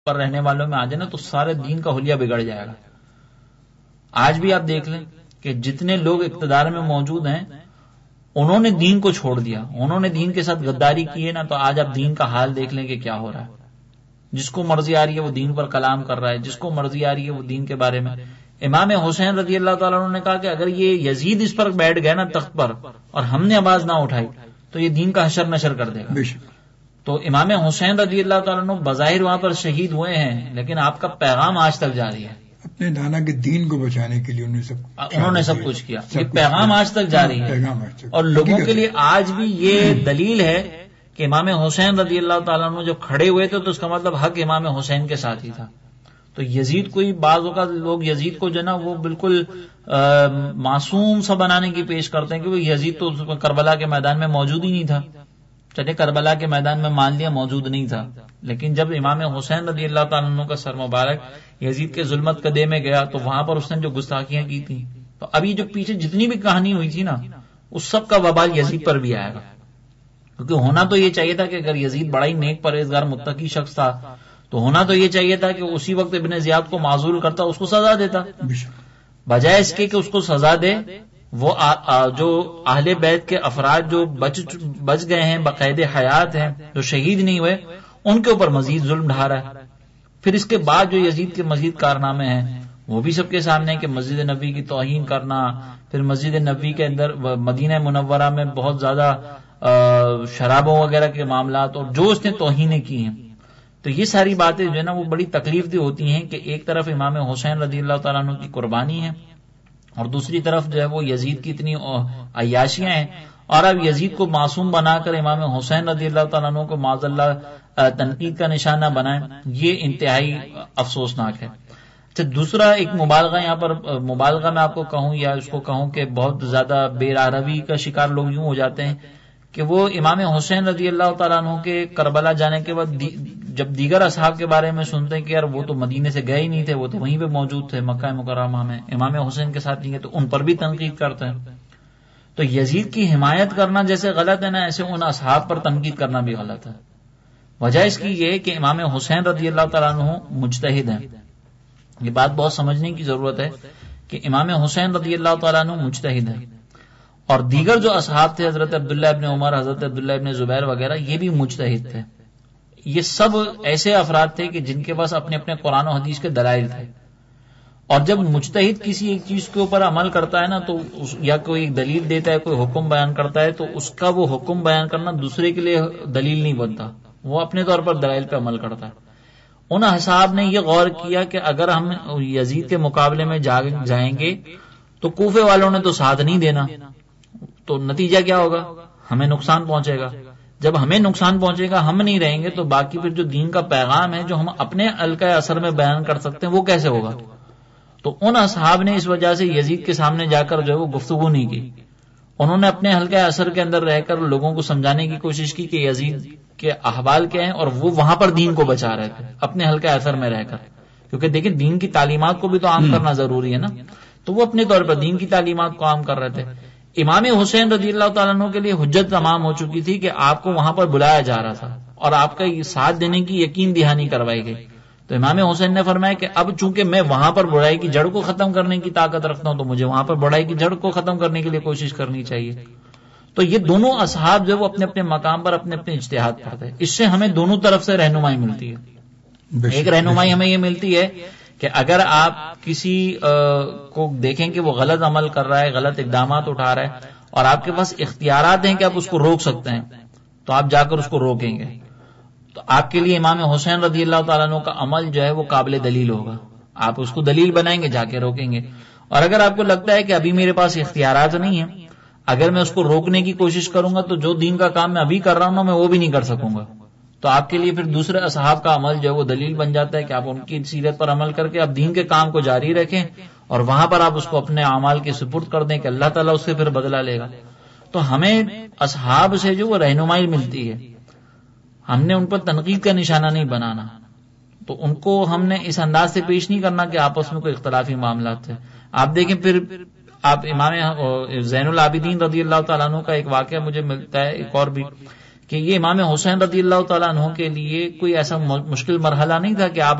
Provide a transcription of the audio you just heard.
پر رہنے والوں میں آ جائے نا تو سارے دین کا حلیہ بگڑ جائے گا. آج بھی آپ دیکھ لیں کہ جتنے لوگ اقتدار میں موجود ہیں انہوں نے دین کو چھوڑ دیا، انہوں نے دین کے ساتھ غداری کی ہے نا، تو آج آپ دین کا حال دیکھ لیں کہ کیا ہو رہا ہے. جس کو مرضی آ رہی ہے وہ دین پر کلام کر رہا ہے، جس کو مرضی آ رہی ہے وہ دین کے بارے میں. امام حسین رضی اللہ تعالیٰ عنہ نے کہا کہ اگر یہ یزید اس پر بیٹھ گیا نا تخت پر اور ہم نے آواز نہ اٹھائی تو یہ دین کا حشر نشر کر دے گا. تو امام حسین رضی اللہ تعالیٰ عنہ بظاہر وہاں پر شہید ہوئے ہیں، لیکن آپ کا پیغام آج تک جاری ہے. اپنے نانا کے دین کو بچانے کے لیے انہوں نے سب کچھ کیا. یہ پیغام آج تک جاری ہے اور لوگوں کے لیے آج بھی یہ دلیل ہے کہ امام حسین رضی اللہ تعالیٰ عنہ جو کھڑے ہوئے تھے تو اس کا مطلب حق امام حسین کے ساتھ ہی تھا. تو یزید کوئی بعض اوقات لوگ یزید کو جو نا وہ بالکل معصوم سا بنانے کی پیش کرتے ہیں کہ وہ یزید تو کربلا کے میدان میں موجود ہی نہیں تھا. چلے کربلا کے میدان میں مان لیا موجود نہیں تھا، لیکن جب امام حسین رضی اللہ تعالیٰ عنہ کا سر مبارک یزید کے ظلمت قدے میں گیا تو وہاں پر اس نے جو گستاخیاں کی تھیں، تو ابھی جو پیچھے جتنی بھی کہانی ہوئی تھی نا اس سب کا وبال یزید پر بھی آئے گا. کیونکہ ہونا تو یہ چاہیے تھا کہ اگر یزید بڑا ہی نیک پرہیزگار متقی شخص تھا تو ہونا تو یہ چاہیے تھا کہ اسی وقت ابن زیاد کو معزول کرتا، اس کو سزا دیتا، بجائے اس کے کہ اس کو سزا دے وہ جو اہل بیت کے افراد جو بچ گئے ہیں، بقید حیات ہیں، جو شہید نہیں ہوئے، ان کے اوپر مزید ظلم ڈھا رہا ہے. پھر اس کے بعد جو یزید کے مزید کارنامے ہیں وہ بھی سب کے سامنے کہ مسجد نبوی کی توہین کرنا، پھر مسجد نبوی کے اندر مدینہ منورہ میں بہت زیادہ شرابوں وغیرہ کے معاملات اور جو اس نے توہینیں کی ہیں. تو یہ ساری باتیں جو ہے نا وہ بڑی تکلیف دہ ہوتی ہیں کہ ایک طرف امام حسین رضی اللہ تعالیٰ عنہ کی قربانی ہے اور دوسری طرف جو ہے وہ یزید کی اتنی عیاشیاں ہیں، اور اب یزید کو معصوم بنا کر امام حسین رضی اللہ تعالیٰ عنہ کو معاذ اللہ تنقید کا نشانہ بنائیں، یہ انتہائی افسوسناک ہے. اچھا، دوسرا ایک مبالغہ یہاں پر، مبالغہ میں آپ کو کہوں یا اس کو کہوں کہ بہت زیادہ بے راہ روی کا شکار لوگ یوں ہو جاتے ہیں کہ وہ امام حسین رضی اللہ تعالیٰ عنہ کے کربلا جانے کے بعد جب دیگر اصحاب کے بارے میں سنتے ہیں کہ یار وہ تو مدینے سے گئے ہی نہیں تھے، وہ تو وہیں پہ موجود تھے مکہ مکرمہ میں، امام حسین کے ساتھ نہیں گئے، تو ان پر بھی تنقید کرتے ہیں. تو یزید کی حمایت کرنا جیسے غلط ہے نا، ایسے ان اصحاب پر تنقید کرنا بھی غلط ہے. وجہ اس کی یہ ہے کہ امام حسین رضی اللہ تعالیٰ عنہ مجتہد ہیں. یہ بات بہت سمجھنے کی ضرورت ہے کہ امام حسین رضی اللہ تعالیٰ عنہ مجتہد ہیں، اور دیگر جو اصحاب تھے حضرت عبداللہ ابن عمر، حضرت عبداللہ ابن زبیر وغیرہ، یہ بھی مجتہد تھے. یہ سب ایسے افراد تھے کہ جن کے پاس اپنے اپنے قرآن و حدیث کے دلائل تھے، اور جب مجتہد کسی ایک چیز کے اوپر عمل کرتا ہے نا تو یا کوئی ایک دلیل دیتا ہے، کوئی حکم بیان کرتا ہے، تو اس کا وہ حکم بیان کرنا دوسرے کے لیے دلیل نہیں بنتا، وہ اپنے طور پر دلائل پہ عمل کرتا ہے. ان اصحاب نے یہ غور کیا کہ اگر ہم یزید کے مقابلے میں جائیں گے تو کوفے والوں نے تو ساتھ نہیں دینا، تو نتیجہ کیا ہوگا؟ ہمیں نقصان پہنچے گا. جب ہمیں نقصان پہنچے گا، ہم نہیں رہیں گے، تو باقی پھر جو دین کا پیغام ہے جو ہم اپنے حلقہ اثر میں بیان کر سکتے ہیں وہ کیسے ہوگا؟ تو ان اصحاب نے اس وجہ سے یزید کے سامنے جا کر جو ہے وہ گفتگو نہیں کی. انہوں نے اپنے حلقہ اثر کے اندر رہ کر لوگوں کو سمجھانے کی کوشش کی کہ یزید کے احوال کیا ہیں، اور وہ وہاں پر دین کو بچا رہے تھے اپنے حلقہ اثر میں رہ کر. کیونکہ دیکھیں دین کی تعلیمات کو بھی تو عام کرنا ضروری ہے نا، تو وہ اپنے طور پر دین کی تعلیمات کو عام کر رہے تھے. امام حسین رضی اللہ تعالیٰ عنہ کے لیے حجت تمام ہو چکی تھی کہ آپ کو وہاں پر بلایا جا رہا تھا اور آپ کا ساتھ دینے کی یقین دہانی کروائی گئی. تو امام حسین نے فرمایا کہ اب چونکہ میں وہاں پر برائی کی جڑ کو ختم کرنے کی طاقت رکھتا ہوں تو مجھے وہاں پر برائی کی جڑ کو ختم کرنے کے لیے کوشش کرنی چاہیے. تو یہ دونوں اصحاب جو وہ اپنے اپنے مقام پر اپنے اپنے اجتہاد کرتے ہیں. اس سے ہمیں دونوں طرف سے رہنمائی ملتی ہے. ایک رہنمائی ہمیں یہ ملتی ہے کہ اگر آپ کسی کو دیکھیں کہ وہ غلط عمل کر رہا ہے، غلط اقدامات اٹھا رہا ہے، اور آپ کے پاس اختیارات ہیں کہ آپ اس کو روک سکتے ہیں، تو آپ جا کر اس کو روکیں گے. تو آپ کے لیے امام حسین رضی اللہ تعالیٰ عنہ کا عمل جو ہے وہ قابل دلیل ہوگا، آپ اس کو دلیل بنائیں گے، جا کے روکیں گے. اور اگر آپ کو لگتا ہے کہ ابھی میرے پاس اختیارات نہیں ہیں، اگر میں اس کو روکنے کی کوشش کروں گا تو جو دین کا کام میں ابھی کر رہا ہوں میں وہ بھی نہیں کر سکوں گا، تو آپ کے لیے پھر دوسرے اصحاب کا عمل جو ہے وہ دلیل بن جاتا ہے کہ آپ ان کی سیرت پر عمل کر کے آپ دین کے کام کو جاری رکھیں، اور وہاں پر آپ اس کو اپنے اعمال کے سپرد کر دیں کہ اللہ تعالیٰ اس سے پھر بدلہ لے گا. تو ہمیں اصحاب سے جو وہ رہنمائی ملتی ہے، ہم نے ان پر تنقید کا نشانہ نہیں بنانا، تو ان کو ہم نے اس انداز سے پیش نہیں کرنا کہ آپس میں کوئی اختلافی معاملات تھے. آپ دیکھیں پھر آپ امام زین العابدین رضی اللہ تعالیٰ عنہ کا ایک واقعہ مجھے ملتا ہے ایک اور بھی کہ یہ امام حسین رضی اللہ تعالیٰ عنہ کے لیے کوئی ایسا مشکل مرحلہ نہیں تھا کہ آپ